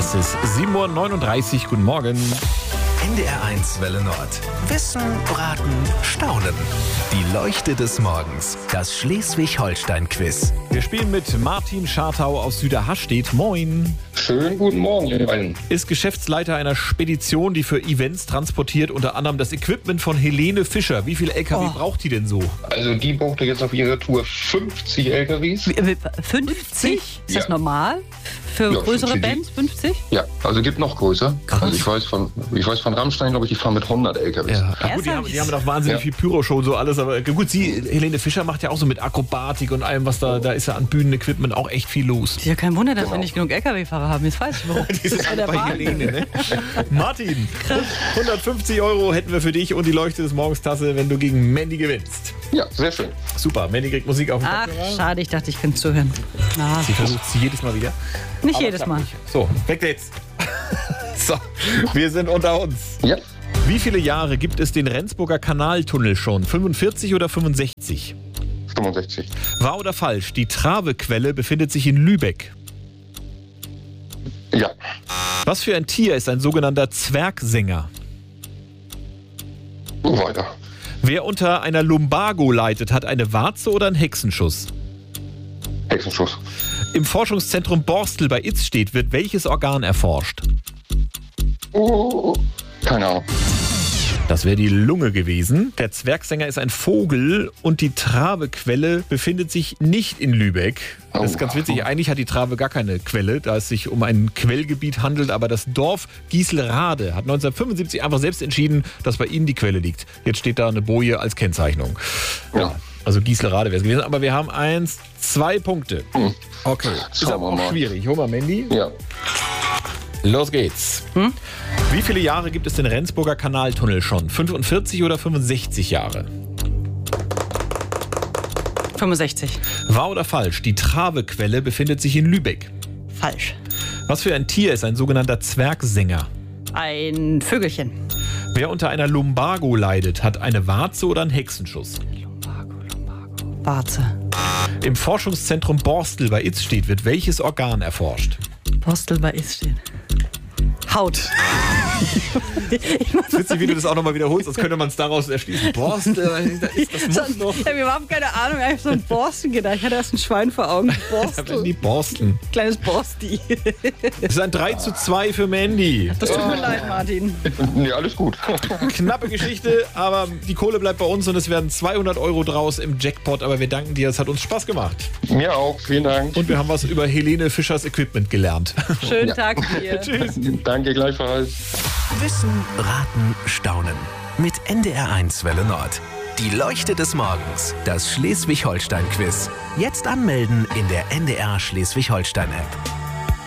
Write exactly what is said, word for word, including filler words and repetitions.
Es ist sieben Uhr neununddreißig. Guten Morgen. N D R eins Welle Nord. Wissen, Raten, Staunen. Die Leuchte des Morgens. Das Schleswig-Holstein-Quiz. Wir spielen mit Martin Schartau aus Süderhastedt. Moin. Schönen guten Morgen, ihr beiden. Ist Geschäftsleiter einer Spedition, die für Events transportiert, unter anderem das Equipment von Helene Fischer. Wie viele L K W Oh. braucht die denn so? Also die brauchte jetzt auf ihrer Tour fünfzig L K Ws. Wie- wie- fünfzig? Ist das Ja. normal? Für Ja, größere für die- Bands fünfzig? Ja, also gibt noch größer. Krass. Also ich weiß von, ich weiß von Rammstein, glaube ich, die fahren mit hundert L K Ws. Ja, gut, die haben, Ernsthaft? die haben doch wahnsinnig Ja. viel Pyro-Show und so alles, aber gut, sie, Helene Fischer macht ja auch so mit Akrobatik und allem, was da, da ist ja an Bühnenequipment auch echt viel los. Ist ja kein Wunder, dass wir Genau. nicht genug L K W-Fahrer haben. Jetzt weiß ich warum. Die sind Das alle ist bei der Wahnsinn. Helene, ne? Martin, hundertfünfzig Euro hätten wir für dich und die Leuchte des Morgens Tasse, wenn du gegen Mandy gewinnst. Ja, sehr schön. Super, Mandy kriegt Musik auf den Ach, Kopfhörer. schade, ich dachte, ich könnte zuhören. Na, Sie versucht sie jedes Mal wieder. nicht Aber jedes klappt Mal. nicht. So, weg jetzt. So, wir sind unter uns. Ja, Wie viele Jahre gibt es den Rendsburger Kanaltunnel schon? fünfundvierzig oder fünfundsechzig? fünfundsechzig. Wahr oder falsch? Die Travequelle befindet sich in Lübeck. Ja, Was für ein Tier ist ein sogenannter Zwergsänger? so weiter. Wer unter einer Lumbago leidet, hat eine Warze oder einen Hexenschuss? Hexenschuss. Im Forschungszentrum Borstel bei Itzstedt wird welches Organ erforscht? Oh, keine Ahnung. Das wäre die Lunge gewesen. Der Zwergsänger ist ein Vogel und die Travequelle befindet sich nicht in Lübeck. Das ist ganz witzig. Eigentlich hat die Trave gar keine Quelle, da es sich um ein Quellgebiet handelt. Aber das Dorf Gieselrade hat neunzehnhundertfünfundsiebzig einfach selbst entschieden, dass bei ihnen die Quelle liegt. Jetzt steht da eine Boje als Kennzeichnung. Ja. Also Gieselrade wäre es gewesen. Aber wir haben eins, zwei Punkte. Okay. Ist Schauen aber wir auch mal. schwierig. Hol mal Mandy. Ja, Los geht's. Wie viele Jahre gibt es den Rendsburger Kanaltunnel schon? fünfundvierzig oder fünfundsechzig Jahre? fünfundsechzig. Wahr oder falsch? Die Travequelle befindet sich in Lübeck. Falsch. Was für ein Tier ist ein sogenannter Zwergsänger? Ein Vögelchen. Wer unter einer Lumbago leidet, hat eine Warze oder einen Hexenschuss? Lumbago, Lumbago. Warze. Im Forschungszentrum Borstel bei Itzstedt wird welches Organ erforscht? Postel bei Itzstedt. Haut. Ich muss Witzig, wie du das auch nochmal wiederholst, als könnte man es daraus erschließen. Borstel, das muss Sonst, noch. ich habe überhaupt keine Ahnung, ich habe so ein Borsten gedacht. Ich hatte erst ein Schwein vor Augen. Borstel. Die Borsteln. Kleines Borsti. Es ist ein drei zu zwei für Mandy. Das tut mir leid, Martin. nee, alles gut. Knappe Geschichte, aber die Kohle bleibt bei uns und es werden zweihundert Euro draus im Jackpot. Aber wir danken dir, es hat uns Spaß gemacht. Mir auch, vielen Dank. Und wir haben was über Helene Fischers Equipment gelernt. Schönen Ja. Tag dir. Tschüss. Danke gleichfalls. Wissen, Raten, Staunen. Mit N D R eins Welle Nord. Die Leuchte des Morgens. Das Schleswig-Holstein-Quiz. Jetzt anmelden in der N D R Schleswig-Holstein-App.